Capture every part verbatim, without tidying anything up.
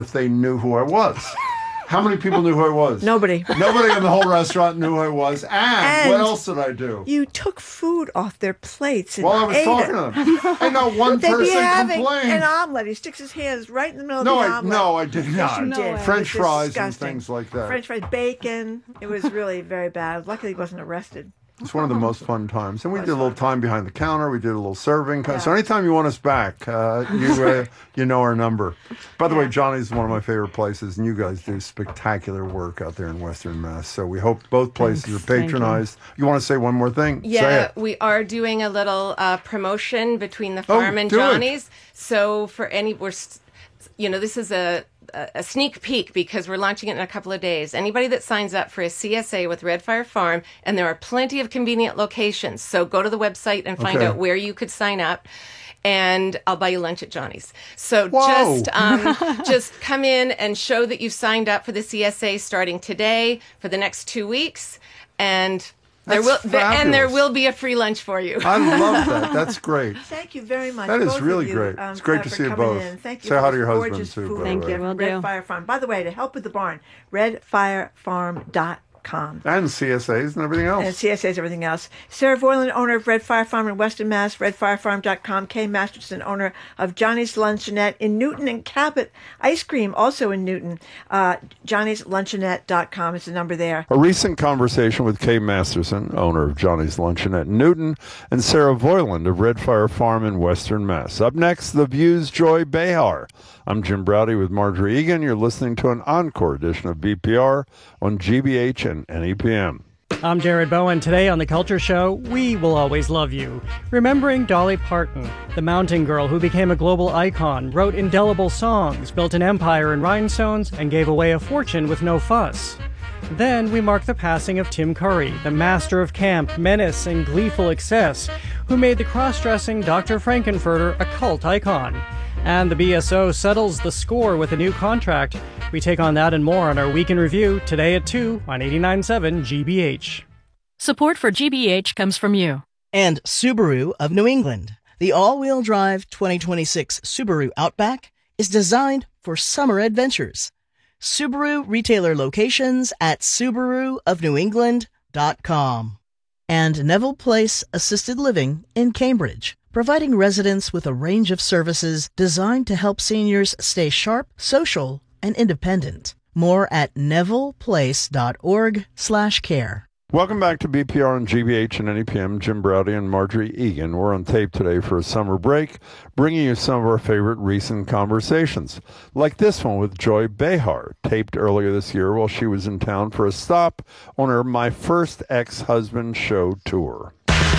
if they knew who I was. How many people knew who I was? Nobody. Nobody in the whole restaurant knew who I was. And, And what else did I do? You took food off their plates and While I was ate talking it. to them. And not one They'd be person having complained. an omelet. He sticks his hands right in the middle No, of the I, omelet. no, I did Yes, not. you did. French It was fries disgusting. and things like that. French fries, bacon. It was really very bad. Luckily, he wasn't arrested. It's one of the most fun times. And we did a little time behind the counter. We did a little serving. Yeah. So anytime you want us back, uh, you uh, you know our number. By the way, Johnny's one of my favorite places, and you guys do spectacular work out there in Western Mass. So we hope both places Thanks. are patronized. You. you want to say one more thing? Say Yeah, it. we are doing a little uh, promotion between the Oh, farm and do it. Johnny's. So for any, we're, s- you know, this is a, a a sneak peek because we're launching it in a couple of days. Anybody that signs up for a C S A with Red Fire Farm, and there are plenty of convenient locations. So go to the website and find Okay. out where you could sign up. And I'll buy you lunch at Johnny's. So Whoa. just um, just come in and show that you've signed up for the C S A starting today for the next two weeks, and there That's will and there fabulous. will be a free lunch for you. I love that. That's great. Thank you very much. That is both of really you, great. um, It's great uh, to for see you coming both. in. Thank you Say for hi to this your husband, gorgeous too, food. by the Thank way. you. from Will Red do. Fire Farm. By the way, to help with the barn, red fire farm dot com. And C S As and everything else. And C S As, everything else. Sarah Voiland, owner of Red Fire Farm in Weston, Mass. red fire farm dot com. Kay Masterson, owner of Johnny's Luncheonette in Newton, and Cabot Ice Cream, also in Newton. Uh, Johnny's Luncheonette dot com is the number there. A recent conversation with Kay Masterson, owner of Johnny's Luncheonette in Newton, and Sarah Voiland of Red Fire Farm in Western Mass. Up next, The View's Joy Behar. I'm Jim Browdy with Marjorie Egan. You're listening to an encore edition of B P R on G B H and N E P M. I'm Jared Bowen. Today on The Culture Show, We Will Always Love You. Remembering Dolly Parton, the mountain girl who became a global icon, wrote indelible songs, built an empire in rhinestones, and gave away a fortune with no fuss. Then we mark the passing of Tim Curry, the master of camp, menace, and gleeful excess, who made the cross-dressing Doctor Frankenfurter a cult icon. And the B S O settles the score with a new contract. We take on that and more on our Week in Review today at two on eighty-nine point seven G B H. Support for G B H comes from you. And Subaru of New England. The all-wheel drive twenty twenty-six Subaru Outback is designed for summer adventures. Subaru retailer locations at subaru of new england dot com. And Neville Place Assisted Living in Cambridge, providing residents with a range of services designed to help seniors stay sharp, social, and independent. More at nevilleplace.org slash care. Welcome back to B P R on G B H and N E P M. Jim Browdy and Marjorie Egan. We're on tape today for a summer break, bringing you some of our favorite recent conversations, like this one with Joy Behar, taped earlier this year while she was in town for a stop on her My First Ex-Husband show tour.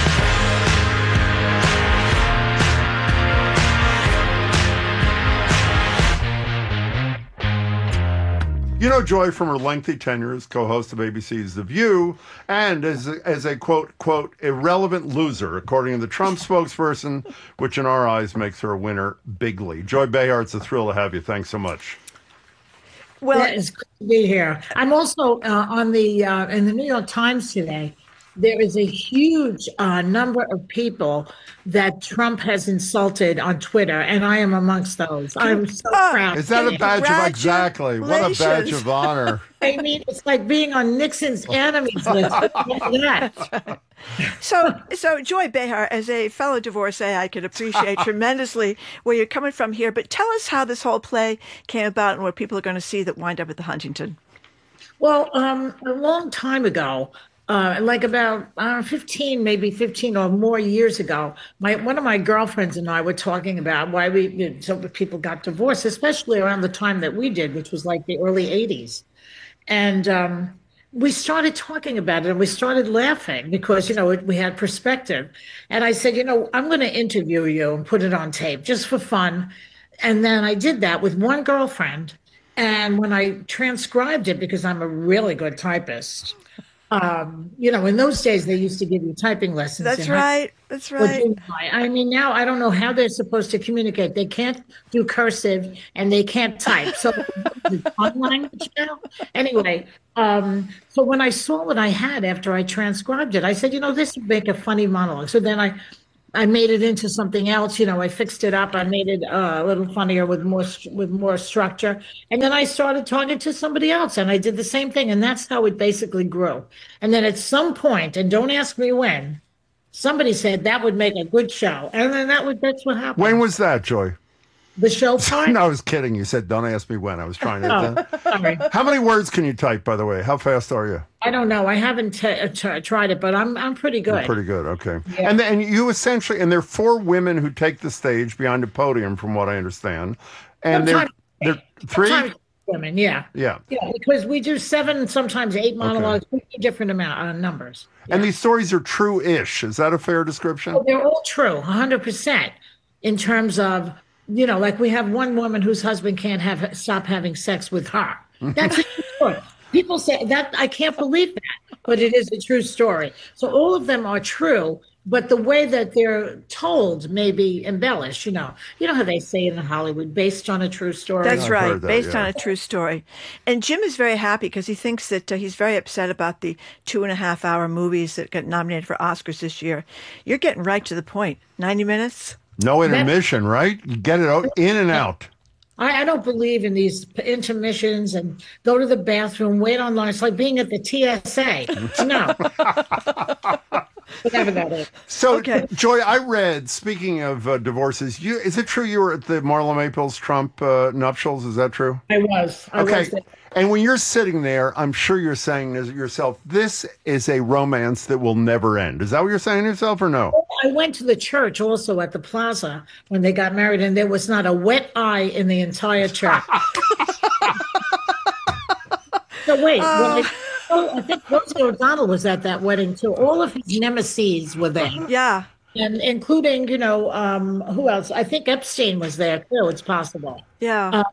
You know Joy from her lengthy tenure as co-host of A B C's The View and as a, as a quote, quote, irrelevant loser, according to the Trump spokesperson, which in our eyes makes her a winner bigly. Joy Behar, it's a thrill to have you. Thanks so much. Well, Yeah, it's good to be here. I'm also uh, on the uh, in the New York Times today. There is a huge uh, number of people that Trump has insulted on Twitter, and I am amongst those. I'm so Oh, proud. Is that a badge of exactly? What a badge Congratulations. of honor. I mean, it's like being on Nixon's enemies list. Yeah. So, so Joy Behar, as a fellow divorcee, I could appreciate tremendously where you're coming from here. But tell us how this whole play came about and what people are going to see that wind up at the Huntington. Well, um, a long time ago, uh, like about uh, fifteen, maybe fifteen or more years ago, my one of my girlfriends and I were talking about why we you know, so people got divorced, especially around the time that we did, which was like the early eighties. And um, we started talking about it and we started laughing because, you know, it, we had perspective. And I said, you know, I'm going to interview you and put it on tape just for fun. And then I did that with one girlfriend. And when I transcribed it, because I'm a really good typist, um, you know, in those days, they used to give you typing lessons. That's in high- right. That's Well, right. junior high. I mean, now I don't know how they're supposed to communicate. They can't do cursive and they can't type. So on language now. Anyway, um, so when I saw what I had after I transcribed it, I said, you know, this would make a funny monologue. So then I I made it into something else. You know, I fixed it up. I made it uh, a little funnier with more with more structure. And then I started talking to somebody else, and I did the same thing. And that's how it basically grew. And then at some point, and don't ask me when, somebody said that would make a good show, and then that would that's what happened. When was that, Joy? The show part? No, I was kidding. You said, don't ask me when. I was trying to. Oh, sorry. How many words can you type, by the way? How fast are you? I don't know. I haven't t- uh, t- tried it, but I'm I'm pretty good. You're pretty good. Okay. Yeah. And then you essentially, and there are four women who take the stage behind the podium, from what I understand. And they're, Sometimes- they're three. Sometimes women, yeah. Yeah. Yeah, because we do seven, sometimes eight monologues, we do different amount uh, numbers. And these stories are true-ish. Is that a fair description? Oh, they're all true, one hundred percent, in terms of, you know, like we have one woman whose husband can't have stop having sex with her. That's a true story. People say that, I can't believe that, but it is a true story. So all of them are true, but the way that they're told may be embellished. You know, you know how they say in Hollywood, based on a true story. That's I've right, heard that, based yeah. on a true story. And Jim is very happy because he thinks that uh, he's very upset about the two and a half hour movies that got nominated for Oscars this year. You're getting right to the point. ninety minutes? No intermission, right? You get it out, in and out. I, I don't believe in these intermissions and go to the bathroom, wait online. It's like being at the T S A. No. Whatever that is. So, Okay. Joy, I read, speaking of uh, divorces, you is it true you were at the Marla Maples Trump uh, nuptials? Is that true? I was. I Okay. was there. And when you're sitting there, I'm sure you're saying to yourself, this is a romance that will never end. Is that what you're saying to yourself or no? I went to the church also at the plaza when they got married, and there was not a wet eye in the entire church. So wait, when I, oh, I think Rosie O'Donnell was at that wedding too. All of his nemesis were there, Yeah. and including, you know, um, who else? I think Epstein was there too. It's possible. Yeah. Uh,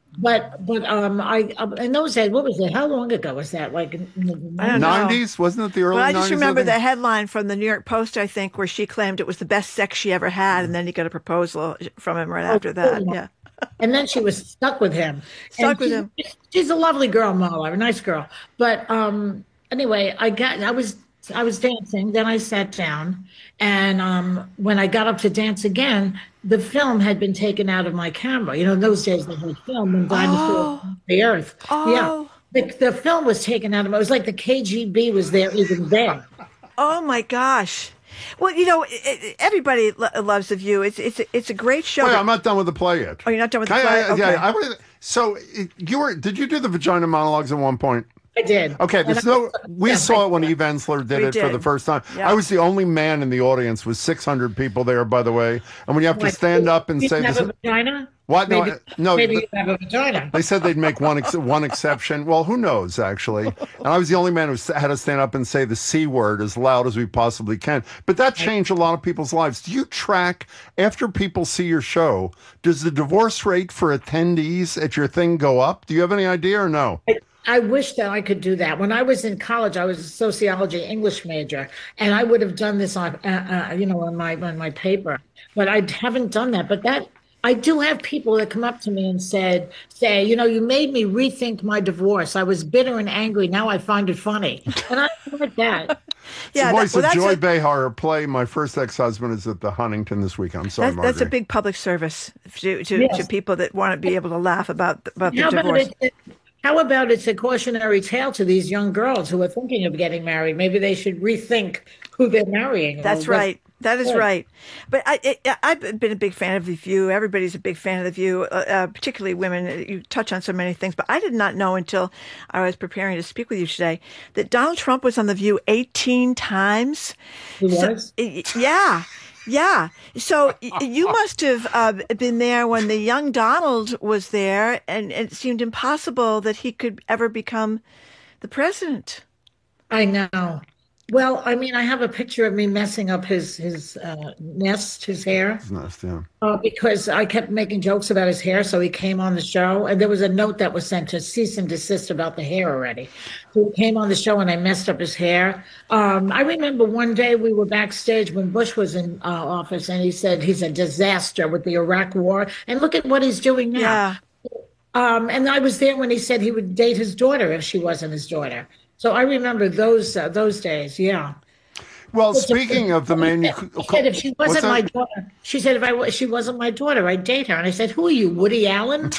But but um I um, in those days, what was it? How long ago was that? Like in the I don't know. nineties? Wasn't it the early Well, I nineties? just remember I think? the headline from the New York Post, I think, where she claimed it was the best sex she ever had, and then he got a proposal from him right after that. yeah. Yeah. And then she was stuck with him. Stuck And with she's- him. She's a lovely girl, Marla, a nice girl. But um, anyway, I got, I was, I was dancing. Then I sat down, and um, when I got up to dance again, the film had been taken out of my camera. You know, in those days they had film and dinosaurs on the earth. Oh. Yeah, the, the film was taken out of it. It was like the K G B was there even then. Oh my gosh. Well, you know, it, it, everybody lo- loves The View. It's it's it's a great show. Wait, I'm not done with the play yet. Oh, you're not done with the Can play? I, I- Okay. Yeah, I would, so it- you were, did you do the vagina monologues at one point? I did. Okay, there's no. We Yeah, saw I- it when Eve Ensler did We it for did. the first time. Yeah. I was the only man in the audience with six hundred people there, by the way. And when you have to Like, stand up and you say have this, a vagina? what? No, Maybe, I- no. maybe the- you have a vagina. They said they'd make one ex- one exception. Well, who knows, actually? And I was the only man who s- had to stand up and say the C word as loud as we possibly can. But that changed a lot of people's lives. Do you track, after people see your show, does the divorce rate for attendees at your thing go up? Do you have any idea or no? I wish that I could do that. When I was in college, I was a sociology English major, and I would have done this on, uh, uh, you know, on my on my paper. But I haven't done that. But that I do have people that come up to me and said, say, you know, you made me rethink my divorce. I was bitter and angry. Now I find it funny, and I like that. yeah, the voice that- well, of that's Joy a, Behar, her play My First Ex-Husband is at the Huntington this week. I'm sorry, that, that's a Marjorie. big public service to to, Yes. to people that want to be able to laugh about about the How about divorce. it? How about it's a cautionary tale to these young girls who are thinking of getting married? Maybe they should rethink who they're marrying. or That's what- right. That is Good. right. But I, it, I've been a big fan of The View. Everybody's a big fan of The View, uh, uh, particularly women. You touch on so many things. But I did not know until I was preparing to speak with you today that Donald Trump was on The View eighteen times. He So- was? y- yeah. Yeah. So y- you must have uh, been there when the young Donald was there, and it seemed impossible that he could ever become the president. I know. Well, I mean, I have a picture of me messing up his his uh, nest, his hair, It's nice, yeah. uh, because I kept making jokes about his hair. So he came on the show, and there was a note that was sent to cease and desist about the hair already. So he came on the show, and I messed up his hair. Um, I remember one day we were backstage when Bush was in uh, office, and he said he's a disaster with the Iraq War, and look at what he's doing now. Yeah. Um, and I was there when he said he would date his daughter if she wasn't his daughter. So I remember those uh, those days. Yeah. Well, speaking of the man, you, She said if she wasn't my daughter, she said if I wa- she wasn't my daughter, I'd date her. And I said, "Who are you, Woody Allen?"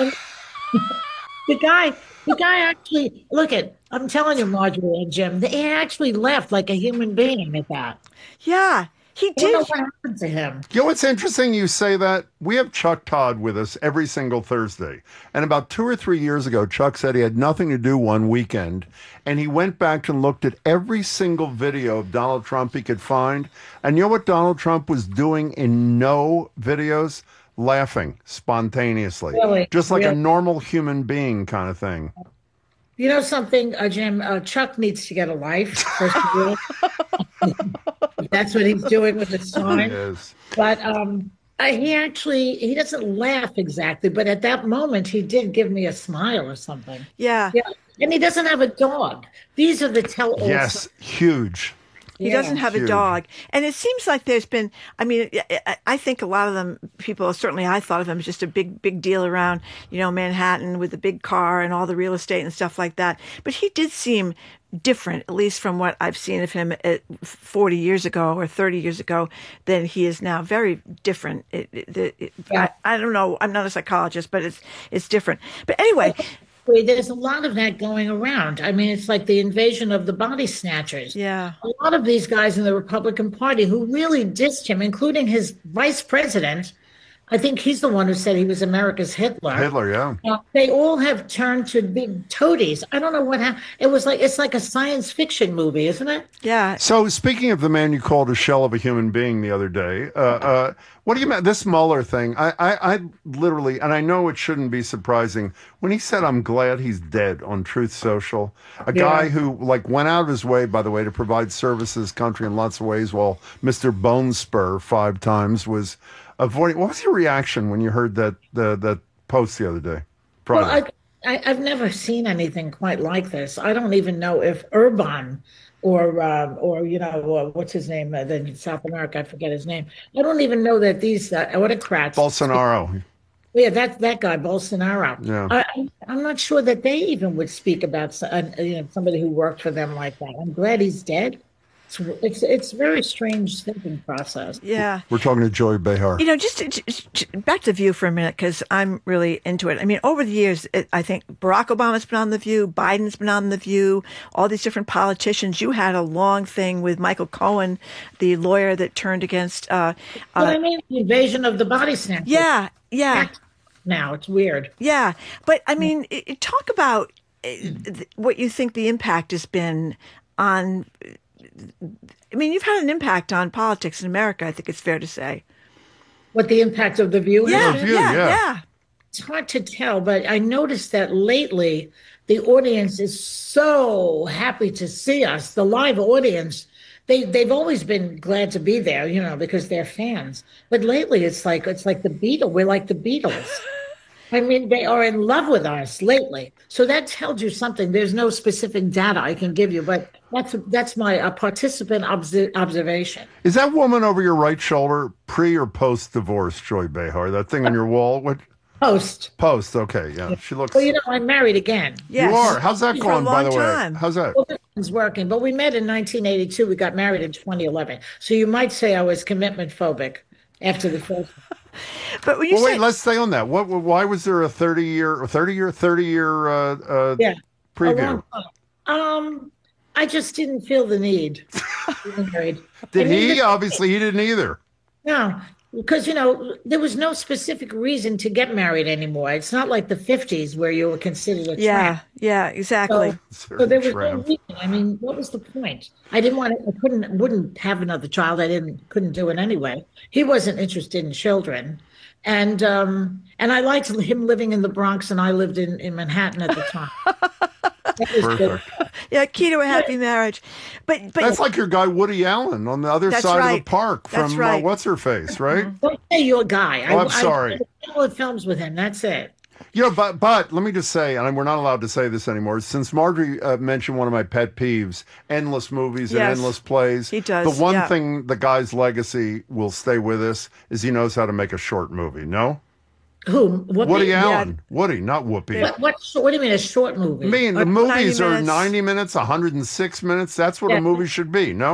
the guy, the guy actually look at. I'm telling you, Marjorie and Jim, he actually left like a human being at that. Yeah, he I don't know did. what happened to him. You know what's interesting? You say that. We have Chuck Todd with us every single Thursday. And about two or three years ago, Chuck said he had nothing to do one weekend. And he went back and looked at every single video of Donald Trump he could find. And you know what Donald Trump was doing in no videos? Laughing spontaneously. Really? Just like a Really? normal human being kind of thing. You know something, uh, Jim? Uh, Chuck needs to get a life. First of all, that's what he's doing with his sign. Yes. But um, I, he actually he doesn't laugh exactly, but at that moment he did give me a smile or something. Yeah. Yeah, and he doesn't have a dog. These are the tell-all. Yes, huge. He Yeah. doesn't have a Huge. dog. And it seems like there's been, I mean, I- I- I think a lot of them, people, certainly I thought of him as just a big, big deal around, you know, Manhattan with the big car and all the real estate and stuff like that. But he did seem different, at least from what I've seen of him at forty years ago or thirty years ago, than he is now. Very different. It, it, it, Yeah. I, I don't know. I'm not a psychologist, but it's, it's different. But anyway, There's a lot of that going around. I mean, it's like the invasion of the body snatchers. yeah. A lot of these guys in the Republican Party who really dissed him, including his vice president. I think he's the one who said he was America's Hitler. Hitler, yeah. Uh, they all have turned to big toadies. I don't know what happened. It was like it's like a science fiction movie, isn't it? Yeah. So, speaking of the man you called a shell of a human being the other day, uh, uh, what do you mean? This Mueller thing, I, I, I literally, and I know it shouldn't be surprising, when he said, "I'm glad he's dead" on Truth Social, a Yeah. guy who like went out of his way, by the way, to provide service to his country in lots of ways, while Mister Bonespur five times was avoiding. What was your reaction when you heard that the that post the other day? Friday. Well, I, I, I've never seen anything quite like this. I don't even know if Urban or um, or you know uh, what's his name uh, in South America. I forget his name. I don't even know that these uh, autocrats. Bolsonaro. Yeah, that that guy Bolsonaro. Yeah. I, I- I'm not sure that they even would speak about s- uh, you know somebody who worked for them like that. I'm glad he's dead. It's it's, it's a very strange thinking process. Yeah. We're talking to Joy Behar. You know, just, just- just back to View for a minute, because I'm really into it. I mean, over the years, it, I think Barack Obama's been on The View, Biden's been on The View, all these different politicians. You had a long thing with Michael Cohen, the lawyer that turned against. Uh, But uh, I mean, the invasion of the body snatchers. yeah, yeah, Now it's weird. yeah. But I mean, it, it- talk about uh, th- what you think the impact has been on. I mean, you've had an impact on politics in America, I think it's fair to say. What the impact of the view Yeah, is? View, yeah, yeah. yeah. It's hard to tell, but I noticed that lately the audience is so happy to see us. The live audience, they they've always been glad to be there, you know, because they're fans. But lately, it's like it's like the Beatles. We're like the Beatles. I mean, they are in love with us lately. So that tells you something. There's no specific data I can give you, but that's that's my uh, participant obs- observation. Is that woman over your right shoulder pre or post divorce, Joy Behar? That thing on your wall? What Post. post? Okay, yeah. She looks. Well, you know, I'm married again. Yes. You are. How's that For a going, by the long way? time. How's that? Well, this one's working, but we met in nineteen eighty-two. We got married in twenty eleven. So you might say I was commitment phobic after the first. But when you Well, say wait. Let's stay on that. What? Why was there a thirty year, thirty year, thirty year uh, uh, Yeah. A preview? long time. Um, I just didn't feel the need to be married. Did I mean, he? the- Obviously, he didn't either. No, because you know there was no specific reason to get married anymore. It's not like the fifties where you were considered a yeah, tramp. yeah, exactly. So, so there was no Tramp. reason. I mean, what was the point? I didn't want to. I couldn't. Wouldn't have another child. I didn't. Couldn't do it anyway. He wasn't interested in children, and um, and I liked him living in the Bronx, and I lived in, in Manhattan at the time. That was good. Perfect. Yeah, key to a happy marriage. But but That's like your guy Woody Allen on the other That's side of right. the park That's from right. uh, what's her face, right? Don't say you're a guy. Oh, I'm I, sorry. I did a couple of films with him. That's it. You know, but but let me just say, and we're not allowed to say this anymore. Since Marjorie uh, mentioned one of my pet peeves, endless movies and Yes, endless plays. he does, The one yeah. thing the guy's legacy will stay with us is he knows how to make a short movie. No, Who? What? Woody yeah. Allen. Woody, not Whoopi. What, what? What do you mean a short movie? I mean, the Uh, movies ninety are minutes. ninety minutes, one hundred six minutes. That's what Yeah. a movie should be. No.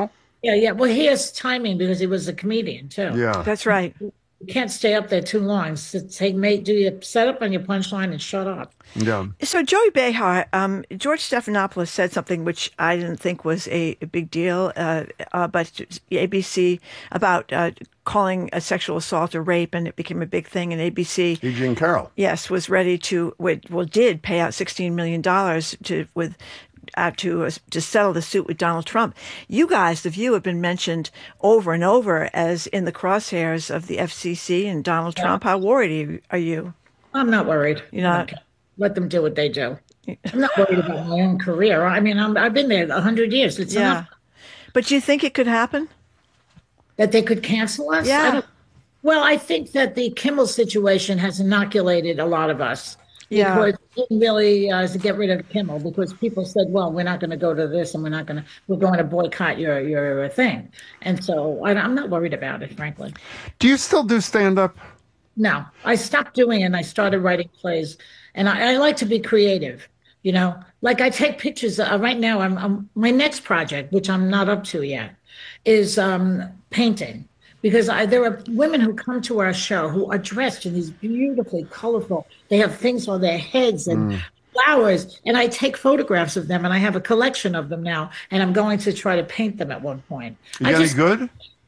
Yeah, yeah. Well, he has timing because he was a comedian too. Yeah. That's right. You can't stay up there too long. So take, make, do your setup on your punchline and shut up. Yeah. So Joey Behar, um, George Stephanopoulos said something which I didn't think was a, a big deal, uh, uh, but A B C about uh, calling a sexual assault a rape, and it became a big thing. And A B C, E. Jean Carroll, yes, was ready to, well, did pay out sixteen million dollars to with. Uh, to uh, to settle the suit with Donald Trump. You guys, The View, have been mentioned over and over as in the crosshairs of the F C C and Donald Trump. How worried are you? I'm not worried. You're not? Okay. Let them do what they do. I'm not worried about my own career. I mean, I'm, I've been there a hundred years. It's Yeah. enough But do you think it could happen? that they could cancel us. Yeah. I don't, well, I think that the Kimmel situation has inoculated a lot of us. Yeah. Because it didn't really uh, to get rid of Kimmel because people said, well, we're not going to go to this and we're not going to, we're going to boycott your, your thing. And so I, I'm not worried about it, frankly. do you still do stand-up? No, I stopped doing it and I started writing plays. And I, I like to be creative, you know, like I take pictures. Uh, right now, I'm, I'm my next project, which I'm not up to yet, is um, painting. Because I, there are women who come to our show who are dressed in these beautifully colorful, they have things on their heads and mm. flowers. And I take photographs of them and I have a collection of them now. And I'm going to try to paint them at one point. You I any just, good?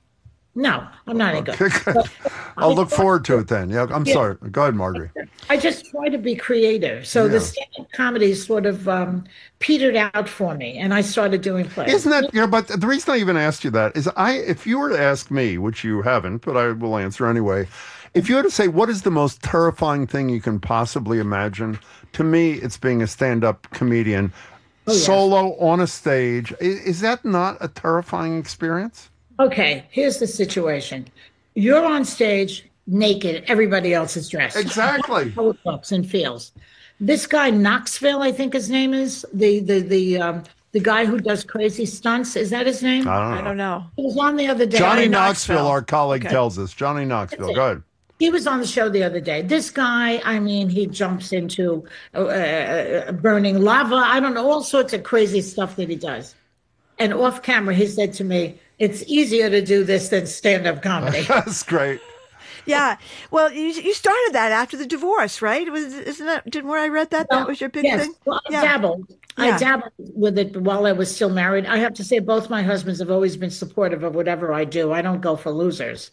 No, I'm not any Okay, good. good. But I'll I look thought- forward to it then. Yeah, I'm Yeah. sorry. Go ahead, Marjorie. I just try to be creative. So Yeah. the stand-up comedy sort of um, petered out for me, and I started doing plays. Isn't that, you know, but the reason I even asked you that is I, if you were to ask me, which you haven't, but I will answer anyway, if you had to say, what is the most terrifying thing you can possibly imagine? To me, it's being a stand-up comedian, Oh, yes. solo on a stage. Is, is that not a terrifying experience? Okay, here's the situation. You're on stage naked, everybody else is dressed. Exactly. How it looks and feels. This guy Knoxville, I think his name is, the the the um, the guy who does crazy stunts, is that his name? I don't know. I don't know. He was on the other day. Johnny I- Knoxville, Knoxville. our colleague, Okay. tells us. Johnny Knoxville. Go ahead. He was on the show the other day. This guy, I mean, he jumps into uh, uh, burning lava. I don't know, all sorts of crazy stuff that he does. And off camera, he said to me, it's easier to do this than stand-up comedy. That's great. Yeah. Well, you you started that after the divorce, right? It was isn't that didn't where I read that that was your big yes. thing? Well, I Yeah. dabbled. Yeah. I dabbled with it while I was still married. I have to say, both my husbands have always been supportive of whatever I do. I don't go for losers.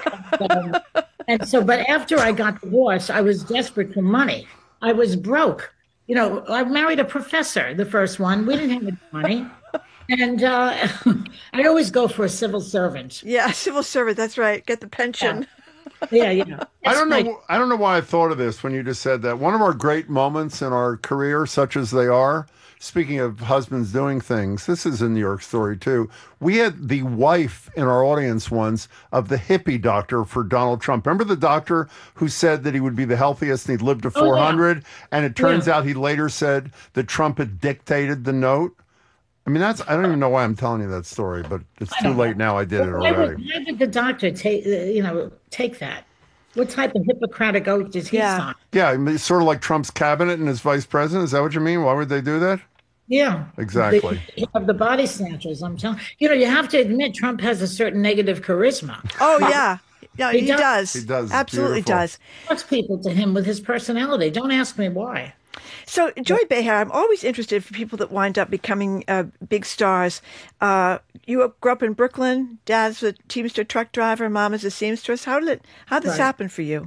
um, and so, but after I got divorced, I was desperate for money. I was broke. You know, I married a professor, the first one. We didn't have any money. And uh, I always go for a civil servant. Yeah, civil servant. That's right. Get the pension. Yeah, yeah. I don't That's know. my- I don't know why I thought of this when you just said that. One of our great moments in our career, such as they are, speaking of husbands doing things, this is a New York story too. We had the wife in our audience once of the hippie doctor for Donald Trump. Remember the doctor who said that he would be the healthiest and he'd live to Oh, yeah. four hundred? And it turns Yeah. out he later said that Trump had dictated the note. I mean, that's, I don't even know why I'm telling you that story, but it's too don't late know. now. I did it Why would, already. why would the doctor take, uh, you know, take that? What type of Hippocratic oath does he Yeah. sign? Yeah, I mean, it's sort of like Trump's cabinet and his vice president. Is that what you mean? Why would they do that? Yeah, Exactly. The, of the body snatchers. I'm telling you, know, you have to admit Trump has a certain negative charisma. Oh yeah. Yeah, he, He does. does. He does. It's Absolutely beautiful. does. Talks people to him with his personality. Don't ask me why. So, Joy Behar, I'm always interested for people that wind up becoming uh, big stars. Uh, you grew up in Brooklyn. Dad's a Teamster truck driver. Mom is a seamstress. How did it? How did this Right. happen for you?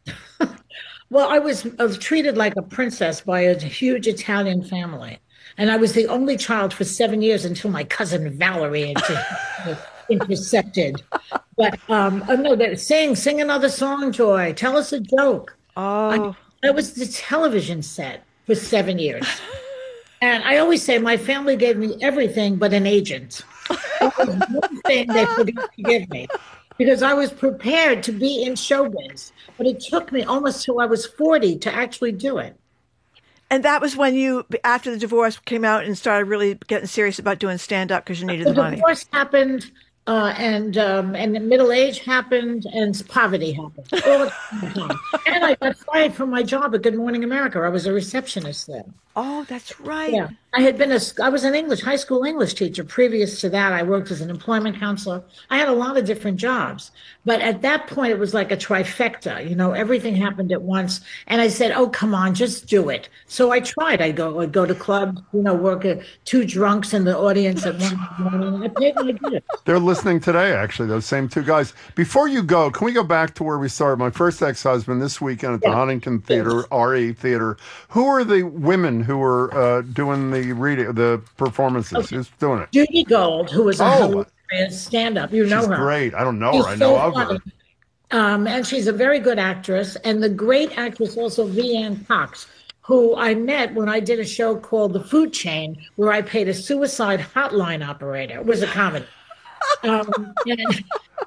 Well, I was, I was treated like a princess by a huge Italian family. And I was the only child for seven years until my cousin Valerie inter- intercepted. But um, oh, no, they're saying, sing another song, Joy. Tell us a joke. Oh, I, I was the television set for seven years. And I always say my family gave me everything but an agent. That was one thing they forgot to give me because I was prepared to be in showbiz. But it took me almost till I was forty to actually do it. and that was when you, after the divorce, came out and started really getting serious about doing stand up because you needed the The money. divorce happened Uh, and um, and the middle age happened, and poverty happened. All at the same time. And I got fired from my job at Good Morning America. I was a receptionist there. Oh, that's right. Yeah, I had been a, I was an English, high school English teacher. Previous to that, I worked as an employment counselor. I had a lot of different jobs. But at that point, it was like a trifecta. You know, everything happened at once. And I said, oh, come on, just do it. So I tried. I'd go, I'd go to clubs, you know, work at two drunks in the audience at one in the morning. I paid my dues. They're listening today, actually, those same two guys. Before you go, can we go back to where we started? My first ex-husband this weekend at the Yeah. Huntington Theater, R E Theater. Who are the women who were uh, doing the reading, the performances? Okay. Who's doing it? Judy Gold, who was a Oh. hilarious stand-up. You know She's her. great. I don't know She's her. I know so of her. funny. Um, and she's a very good actress. And the great actress also, Vianne Cox, who I met when I did a show called The Food Chain, where I played a suicide hotline operator. It was a comedy. Um, and,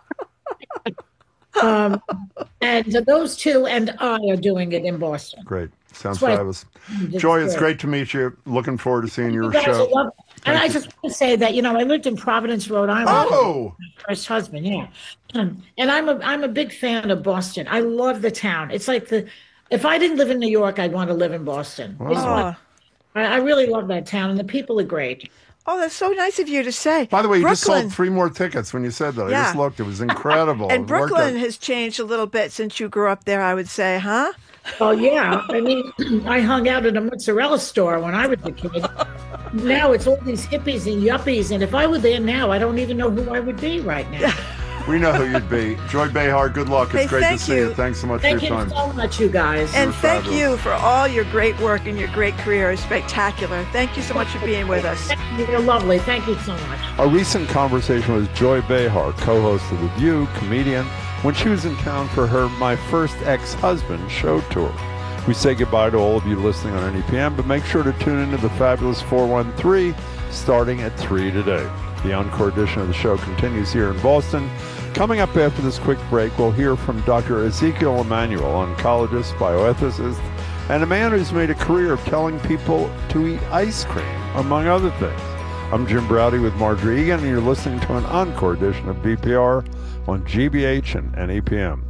um, and those two and I are doing it in Boston. Great. Sounds That's why- fabulous. It's Joy, it's great. great to meet you. Looking forward to seeing your You guys show. are lovely. And I just want to say that, you know, I lived in Providence, Rhode Island. Oh! My first husband, yeah. Um, and I'm a I'm a big fan of Boston. I love the town. It's like the if I didn't live in New York, I'd want to live in Boston. It's Oh. one- I, I really love that town, and the people are great. Oh, that's so nice of you to say. By the way, you just Brooklyn. sold three more tickets when you said that. I Yeah. just looked. It was incredible. And It worked Brooklyn out. has changed a little bit since you grew up there, I would say, huh? Oh yeah, I mean, I hung out at a mozzarella store when I was a kid. Now it's all these hippies and yuppies, and if I were there now, I don't even know who I would be right now. We know who you'd be. Joy Behar, good luck. It's Hey, great to thank see you. you. Thanks so much Thank for you your time. so much, you guys. And thank fabulous. you for all your great work and your great career. It's spectacular. Thank you so much for being with us. You're lovely. Thank you so much. A recent conversation with Joy Behar, co-host of The View, comedian, when she was in town for her My First Ex-Husband show tour. We say goodbye to all of you listening on N E P M, but make sure to tune into the fabulous four one three starting at three today. The encore edition of the show continues here in Boston. Coming up after this quick break, we'll hear from Doctor Ezekiel Emanuel, oncologist, bioethicist, and a man who's made a career of telling people to eat ice cream, among other things. I'm Jim Browdy with Marjorie Egan, and you're listening to an encore edition of B P R on G B H and N E P M.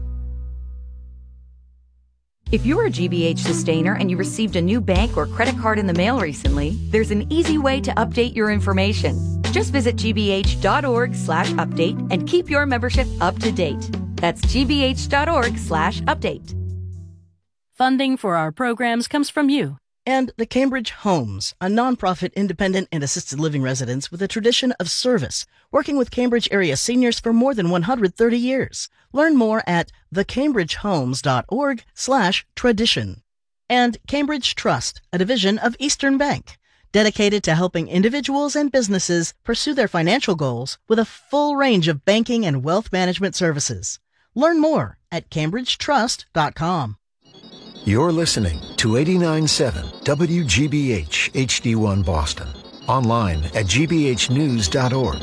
If you're a G B H sustainer and you received a new bank or credit card in the mail recently, there's an easy way to update your information. Just visit gbh.org slash update and keep your membership up to date. That's gbh.org slash update. Funding for our programs comes from you. And the Cambridge Homes, a nonprofit independent and assisted living residence with a tradition of service, working with Cambridge area seniors for more than one hundred thirty years. Learn more at thecambridgehomes.org slash tradition. And Cambridge Trust, a division of Eastern Bank, dedicated to helping individuals and businesses pursue their financial goals with a full range of banking and wealth management services. Learn more at cambridge trust dot com. You're listening to eighty-nine point seven W G B H H D one Boston. Online at g b h news dot org.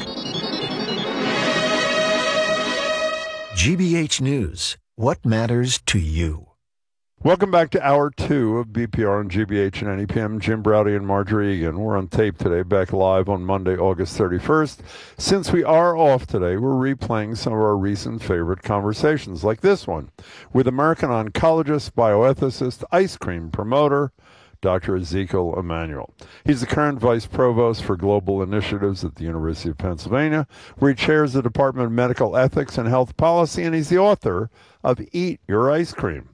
G B H News. What matters to you? Welcome back to Hour two of B P R on G B H and N E P M. Jim Browdy and Marjorie Egan. We're on tape today, back live on Monday, August thirty-first. Since we are off today, we're replaying some of our recent favorite conversations, like this one, with American oncologist, bioethicist, ice cream promoter, Doctor Ezekiel Emanuel. He's the current Vice Provost for Global Initiatives at the University of Pennsylvania, where he chairs the Department of Medical Ethics and Health Policy, and he's the author of Eat Your Ice Cream.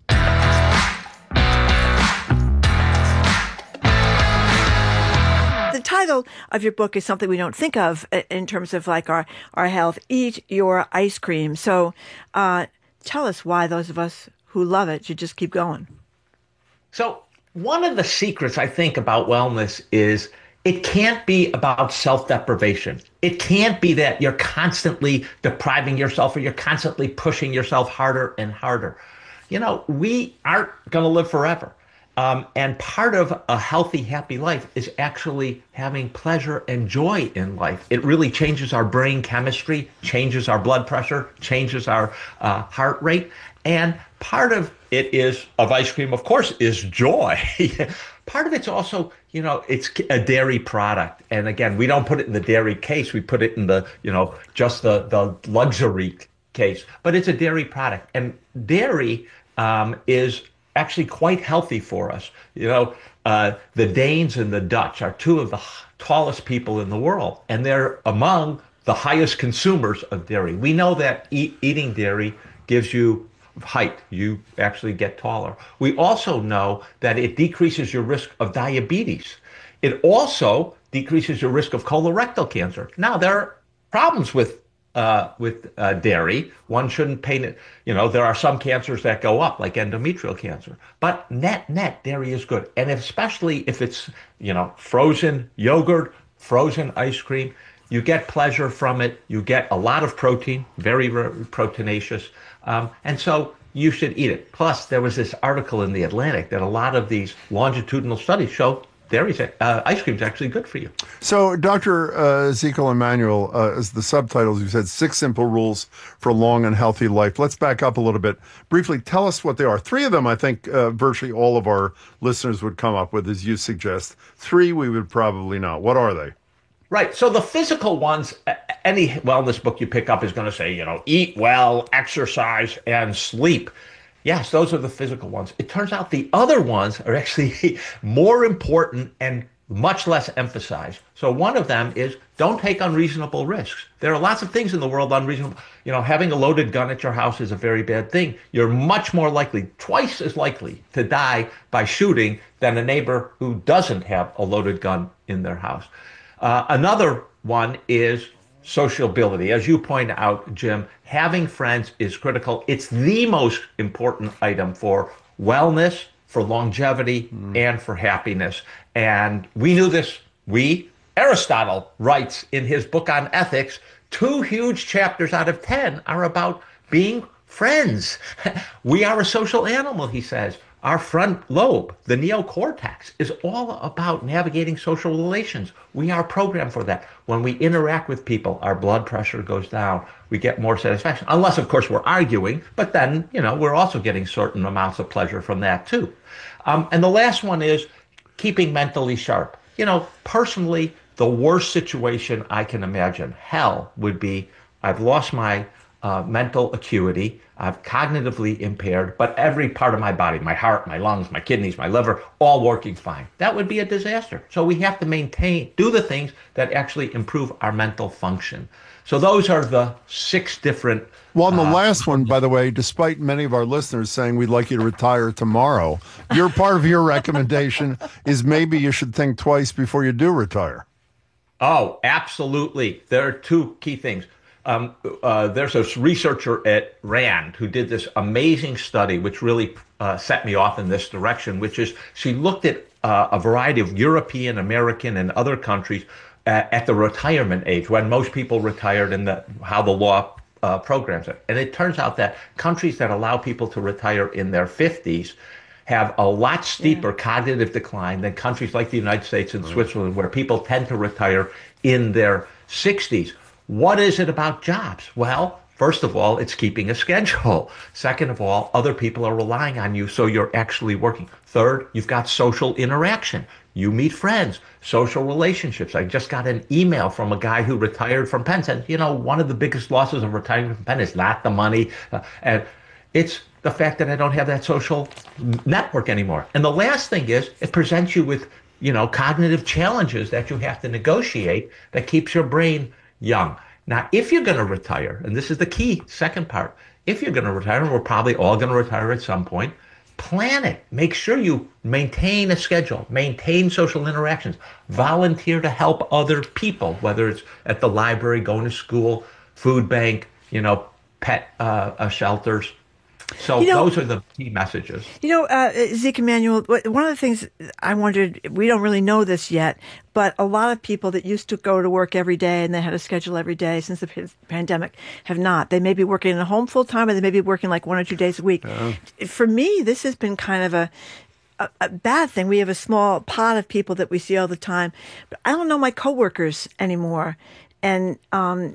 The title of your book is something we don't think of in terms of like our, our health. Eat Your Ice Cream. So uh, tell us why those of us who love it should just keep going. So one of the secrets I think about wellness is it can't be about self-deprivation. It can't be that you're constantly depriving yourself or you're constantly pushing yourself harder and harder. You know, we aren't going to live forever. Um, and part of a healthy, happy life is actually having pleasure and joy in life. It really changes our brain chemistry, changes our blood pressure, changes our uh, heart rate. And part of it is, of ice cream, of course, is joy. Part of it's also, you know, it's a dairy product. And again, we don't put it in the dairy case. We put it in the, you know, just the, the luxury case. But it's a dairy product. And dairy um, is actually quite healthy for us. You know, uh, the Danes and the Dutch are two of the tallest people in the world, and they're among the highest consumers of dairy. We know that eat, eating dairy gives you height. You actually get taller. We also know that it decreases your risk of diabetes. It also decreases your risk of colorectal cancer. Now, there are problems with uh, with uh, dairy. One shouldn't paint it. You know, there are some cancers that go up, like endometrial cancer. But net, net, dairy is good. And especially if it's, you know, frozen yogurt, frozen ice cream, you get pleasure from it. You get a lot of protein, very, very proteinaceous. Um, and so you should eat it. Plus, there was this article in The Atlantic that a lot of these longitudinal studies show dairy, uh, ice cream is actually good for you. So, Doctor Uh, Ezekiel Emanuel, uh, as the subtitles, you said six simple rules for a long and healthy life. Let's back up a little bit. Briefly, tell us what they are. Three of them, I think, uh, virtually all of our listeners would come up with, as you suggest. Three, we would probably not. What are they? Right. So the physical ones, any wellness book you pick up is going to say, you know, eat well, exercise, and sleep. Yes, those are the physical ones. It turns out the other ones are actually more important and much less emphasized. So one of them is don't take unreasonable risks. There are lots of things in the world unreasonable. You know, having a loaded gun at your house is a very bad thing. You're much more likely, twice as likely, to die by shooting than a neighbor who doesn't have a loaded gun in their house. Uh, another one is sociability. As you point out, Jim, having friends is critical. It's the most important item for wellness, for longevity, mm. and for happiness. And we knew this. We, Aristotle writes in his book on ethics, two huge chapters out of ten are about being friends. We are a social animal, he says. Our front lobe, the neocortex, is all about navigating social relations. We are programmed for that. When we interact with people, our blood pressure goes down. We get more satisfaction, unless, of course, we're arguing. But then, you know, we're also getting certain amounts of pleasure from that, too. Um, and the last one is keeping mentally sharp. You know, personally, the worst situation I can imagine, hell, would be I've lost my uh, mental acuity. I'm cognitively impaired, but every part of my body, my heart, my lungs, my kidneys, my liver, all working fine. That would be a disaster. So we have to maintain, do the things that actually improve our mental function. So those are the six different. Well, and the uh, last one, by the way, despite many of our listeners saying we'd like you to retire tomorrow, your part of your recommendation is maybe you should think twice before you do retire. Oh, absolutely. There are two key things. Um, uh, there's a researcher at RAND who did this amazing study, which really uh, set me off in this direction, which is she looked at uh, a variety of European, American, and other countries uh, at the retirement age, when most people retired, and the, how the law uh, programs it. And it turns out that countries that allow people to retire in their fifties have a lot steeper yeah. cognitive decline than countries like the United States and mm-hmm. Switzerland, where people tend to retire in their sixties. What is it about jobs? Well, first of all, it's keeping a schedule. Second of all, other people are relying on you, so you're actually working. Third, you've got social interaction. You meet friends, social relationships. I just got an email from a guy who retired from Penn, said, you know, one of the biggest losses of retiring from Penn is not the money, uh, and it's the fact that I don't have that social network anymore. And the last thing is, it presents you with, you know, cognitive challenges that you have to negotiate that keeps your brain young. Now, if you're going to retire, and this is the key second part, if you're going to retire, and we're probably all going to retire at some point, plan it. Make sure you maintain a schedule, maintain social interactions, volunteer to help other people, whether it's at the library, going to school, food bank, you know, pet uh, uh, shelters. So you know, those are the key messages. You know, uh, Zeke Emanuel, one of the things I wondered, we don't really know this yet, but a lot of people that used to go to work every day and they had a schedule every day since the p- pandemic have not. They may be working at home full time, or they may be working like one or two days a week. Uh, For me, this has been kind of a, a, a bad thing. We have a small pot of people that we see all the time, but I don't know my coworkers anymore. And um,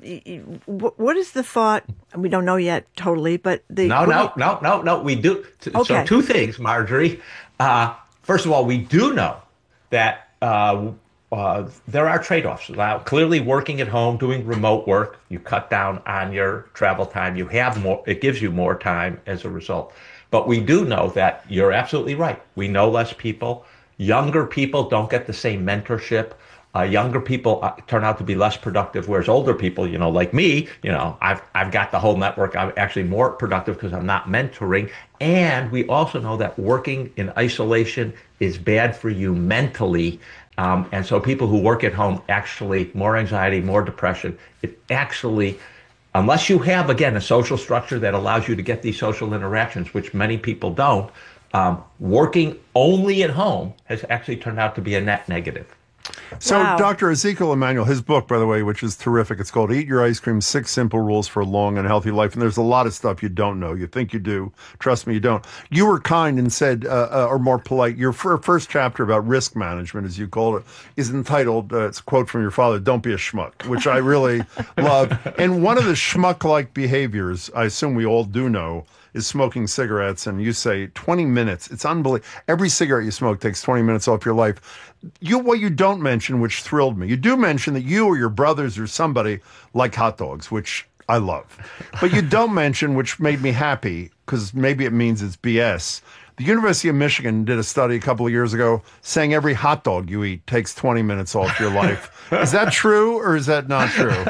what is the thought? We don't know yet totally, but the no, no, no, no, no. We do. Okay. So two things, Marjorie. Uh, first of all, we do know that uh, uh, there are trade-offs. Now, clearly, working at home, doing remote work, you cut down on your travel time. You have more. It gives you more time as a result. But we do know that you're absolutely right. We know less people. Younger people don't get the same mentorship. Uh, younger people uh, turn out to be less productive, whereas older people, you know, like me, you know, I've I've got the whole network. I'm actually more productive because I'm not mentoring. And we also know that working in isolation is bad for you mentally. Um, and so people who work at home, actually more anxiety, more depression. It actually, unless you have, again, a social structure that allows you to get these social interactions, which many people don't, um, working only at home has actually turned out to be a net negative. So Wow. Doctor Ezekiel Emanuel, his book, by the way, which is terrific, it's called Eat Your Ice Cream, Six Simple Rules for a Long and Healthy Life. And there's a lot of stuff you don't know. You think you do. Trust me, you don't. You were kind and said, uh, uh, or more polite, your f- first chapter about risk management, as you called it, is entitled, uh, it's a quote from your father, "Don't be a schmuck," which I really love. And one of the schmuck-like behaviors, I assume we all do know, is smoking cigarettes. And you say twenty minutes. It's unbelievable. Every cigarette you smoke takes twenty minutes off your life. You, what you don't mention, which thrilled me, you do mention that you or your brothers or somebody like hot dogs, which I love. But you don't mention, which made me happy, because maybe it means it's B S. The University of Michigan did a study a couple of years ago saying every hot dog you eat takes twenty minutes off your life. Is that true or is that not true?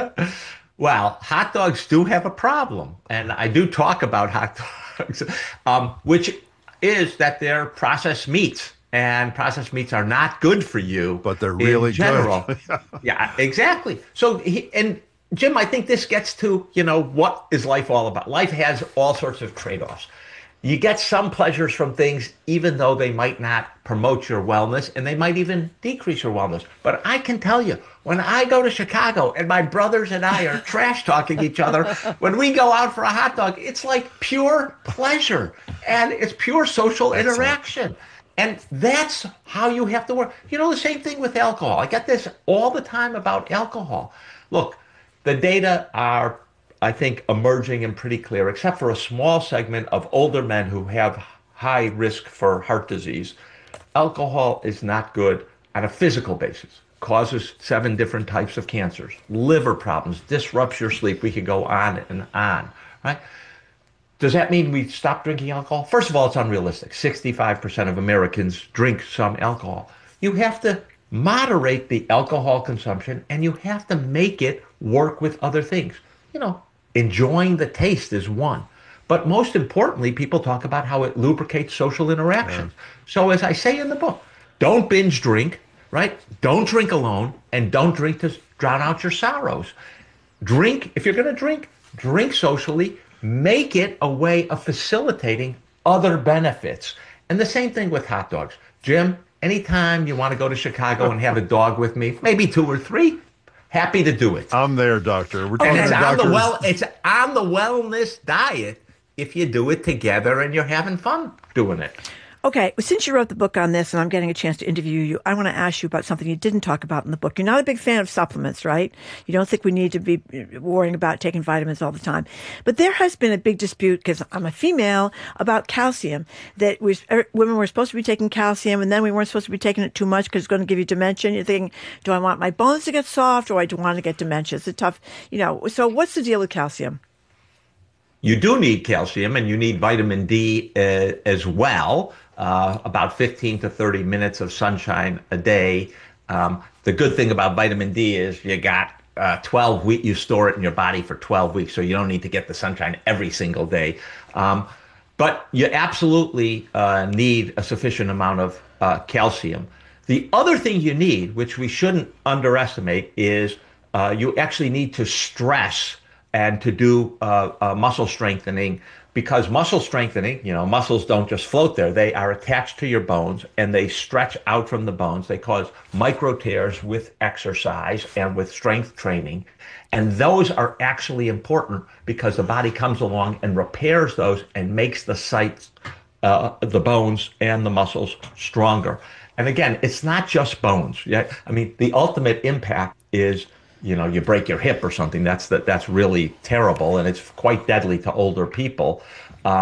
Well, hot dogs do have a problem, and I do talk about hot dogs, um, which is that they're processed meats, and processed meats are not good for you. But they're really in general. good. Yeah, exactly. So, he, and Jim, I think this gets to, you know, what is life all about? Life has all sorts of trade-offs. You get some pleasures from things, even though they might not promote your wellness, and they might even decrease your wellness. But I can tell you, when I go to Chicago and my brothers and I are trash talking each other, when we go out for a hot dog, it's like pure pleasure, and it's pure social that's interaction. It. And that's how you have to work. You know, the same thing with alcohol. I get this all the time about alcohol. Look, the data are, I think, emerging and pretty clear, except for a small segment of older men who have high risk for heart disease. Alcohol is not good on a physical basis. Causes seven different types of cancers, liver problems, disrupts your sleep. We could go on and on, right? Does that mean we stop drinking alcohol? First of all, it's unrealistic. sixty-five percent of Americans drink some alcohol. You have to moderate the alcohol consumption, and you have to make it work with other things. You know, enjoying the taste is one. But most importantly, people talk about how it lubricates social interactions. Yeah. So as I say in the book, don't binge drink, right? Don't drink alone, and don't drink to drown out your sorrows. Drink, if you're going to drink, drink socially. Make it a way of facilitating other benefits. And the same thing with hot dogs. Jim, anytime you want to go to Chicago and have a dog with me, maybe two or three, happy to do it. I'm there, doctor. We're talking and it's about on the well, it's on the wellness diet if you do it together and you're having fun doing it. Okay, well, since you wrote the book on this and I'm getting a chance to interview you, I want to ask you about something you didn't talk about in the book. You're not a big fan of supplements, right? You don't think we need to be worrying about taking vitamins all the time. But there has been a big dispute, because I'm a female, about calcium, that we, women were supposed to be taking calcium and then we weren't supposed to be taking it too much because it's going to give you dementia. And you're thinking, do I want my bones to get soft or do I want to get dementia? It's a tough, you know, so what's the deal with calcium? You do need calcium, and you need vitamin D uh, as well. Uh, about fifteen to thirty minutes of sunshine a day. Um, the good thing about vitamin D is you got uh, twelve weeks, you store it in your body for twelve weeks, so you don't need to get the sunshine every single day. Um, but you absolutely uh, need a sufficient amount of uh, calcium. The other thing you need, which we shouldn't underestimate, is uh, you actually need to stress and to do uh, uh, muscle strengthening, because muscle strengthening, you know, muscles don't just float there. They are attached to your bones and they stretch out from the bones. They cause micro tears with exercise and with strength training. And those are actually important because the body comes along and repairs those and makes the sites, uh, the bones and the muscles stronger. And again, it's not just bones. Yeah, I mean, the ultimate impact is, you know, you break your hip or something. That's that. That's really terrible, and it's quite deadly to older people. Um,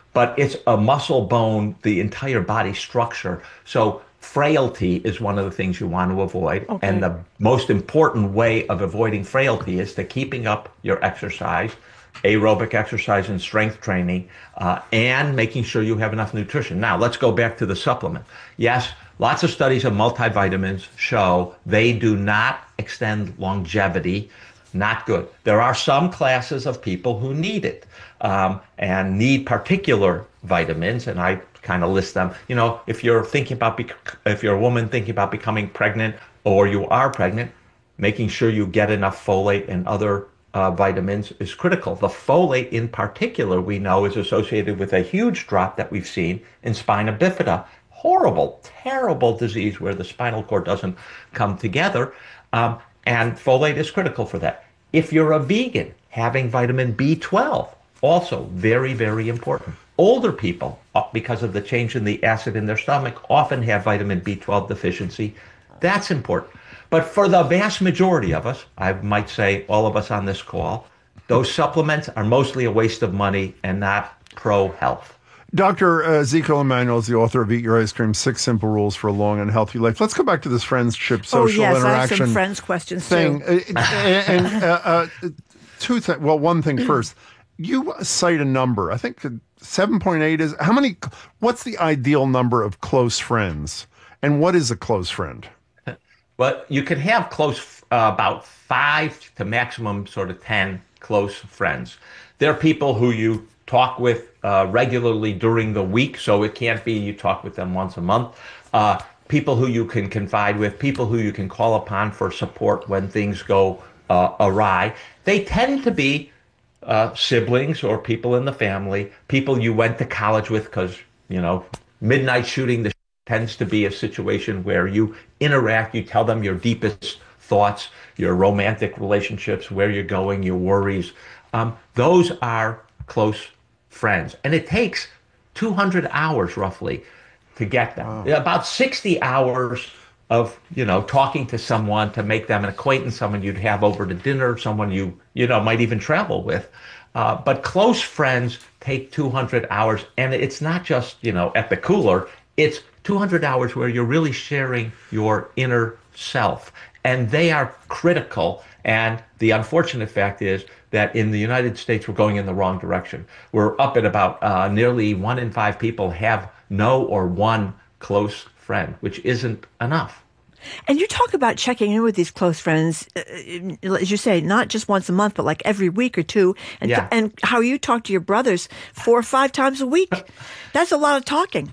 but it's a muscle, bone, the entire body structure. So frailty is one of the things you want to avoid. Okay. And the most important way of avoiding frailty is to keeping up your exercise, aerobic exercise and strength training, uh, and making sure you have enough nutrition. Now, let's go back to the supplement. Yes, lots of studies of multivitamins show they do not extend longevity. Not good. There are some classes of people who need it um, and need particular vitamins, and I kind of list them. You know, if you're thinking about, bec- if you're a woman thinking about becoming pregnant, or you are pregnant, making sure you get enough folate and other uh, vitamins is critical. The folate in particular, we know, is associated with a huge drop that we've seen in spina bifida. Horrible, terrible disease where the spinal cord doesn't come together. Um, And folate is critical for that. If you're a vegan, having vitamin B twelve, also very, very important. Older people, because of the change in the acid in their stomach, often have vitamin B twelve deficiency. That's important. But for the vast majority of us, I might say all of us on this call, those supplements are mostly a waste of money and not pro-health. Doctor Ezekiel Emanuel is the author of Eat Your Ice Cream, Six Simple Rules for a Long and Healthy Life. Let's go back to this friendship, social oh, yes, interaction I have some friends questions thing. too. and and uh, uh, two things. Well, one thing first. You cite a number. I think seven point eight is, how many, what's the ideal number of close friends? And what is a close friend? Well, you can have close, uh, about five to maximum sort of ten close friends. They're people who you talk with uh, regularly during the week, so it can't be you talk with them once a month. Uh, people who you can confide with, people who you can call upon for support when things go uh, awry. They tend to be uh, siblings or people in the family, people you went to college with, because, you know, midnight shooting the tends to be a situation where you interact, you tell them your deepest thoughts, your romantic relationships, where you're going, your worries. Um, those are close friends. And it takes two hundred hours roughly to get them. Wow. About sixty hours of, you know, talking to someone to make them an acquaintance, someone you'd have over to dinner, someone you, you know, might even travel with. Uh, but close friends take two hundred hours. And it's not just, you know, at the cooler, it's two hundred hours where you're really sharing your inner self. And they are critical. And the unfortunate fact is that in the United States, we're going in the wrong direction. We're up at about uh, nearly one in five people have no or one close friend, which isn't enough. And you talk about checking in with these close friends, uh, as you say, not just once a month, but like every week or two. And, yeah. and how you talk to your brothers four or five times a week. That's a lot of talking.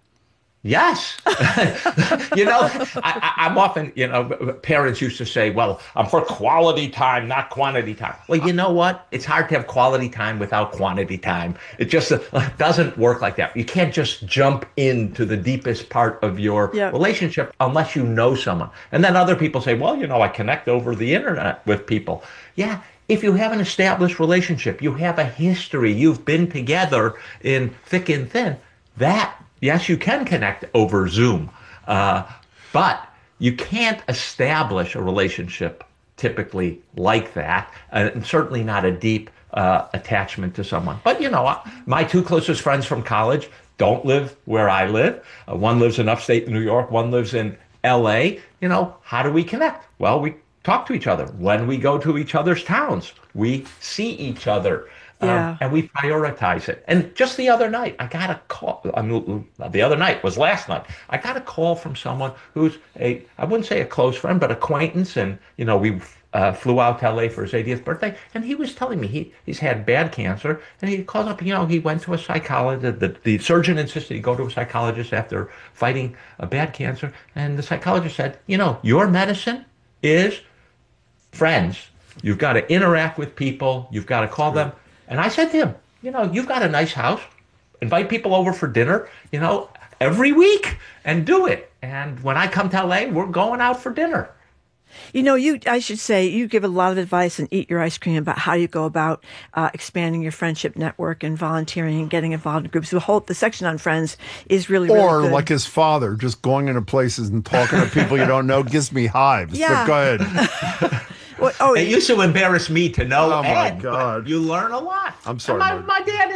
Yes. you know, I, I'm often, you know, parents used to say, well, I'm for quality time, not quantity time. Well, you know what? It's hard to have quality time without quantity time. It just uh, doesn't work like that. You can't just jump into the deepest part of your yeah. relationship unless you know someone. And then other people say, well, you know, I connect over the internet with people. Yeah. If you have an established relationship, you have a history, you've been together in thick and thin, that yes, you can connect over Zoom, uh, but you can't establish a relationship typically like that, and certainly not a deep uh, attachment to someone. But, you know, my two closest friends from college don't live where I live. Uh, one lives in upstate New York, one lives in L A. You know, how do we connect? Well, we talk to each other. When we go to each other's towns, we see each other. Yeah. Um, and we prioritize it. And just the other night, I got a call. I mean, the other night was last night. I got a call from someone who's a, I wouldn't say a close friend, but acquaintance. And, you know, we uh, flew out to L A for his eightieth birthday. And he was telling me he, he's had bad cancer. And he calls up, you know, he went to a psychologist. The, the surgeon insisted he go to a psychologist after fighting a bad cancer. And the psychologist said, you know, your medicine is friends. You've got to interact with people. You've got to call them. And I said to him, you know, you've got a nice house. Invite people over for dinner, you know, every week and do it. And when I come to L A, we're going out for dinner. You know, you, I should say, you give a lot of advice in Eat Your Ice Cream about how you go about uh, expanding your friendship network and volunteering and getting involved in groups. The whole, the section on friends is really, really Or good. like his father, just going into places and talking to people you don't know gives me hives. Yeah. But go ahead. Well, oh, it used to embarrass me to know Oh, my Ed, God. but you learn a lot. I'm sorry, And my, Mark. my dad is like,